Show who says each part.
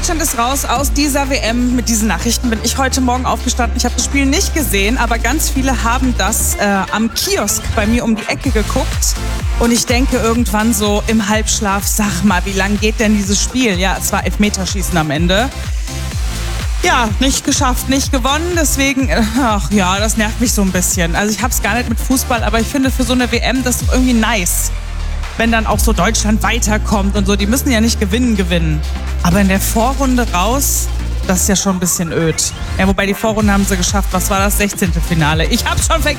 Speaker 1: Deutschland ist raus aus dieser WM. Mit diesen Nachrichten bin ich heute Morgen aufgestanden. Ich habe das Spiel nicht gesehen, aber ganz viele haben das am Kiosk bei mir um die Ecke geguckt. Und ich denke irgendwann so im Halbschlaf, sag mal, wie lang geht denn dieses Spiel? Ja, es war Elfmeterschießen am Ende. Ja, nicht geschafft, nicht gewonnen. Deswegen, ach ja, das nervt mich so ein bisschen. Also ich habe es gar nicht mit Fußball, aber ich finde für so eine WM, das ist irgendwie nice. Wenn dann auch so Deutschland weiterkommt und so. Die müssen ja nicht gewinnen. Aber in der Vorrunde raus, das ist ja schon ein bisschen öd. Ja, wobei die Vorrunde haben sie geschafft. Was war das? 16. Finale. Ich hab's schon vergessen.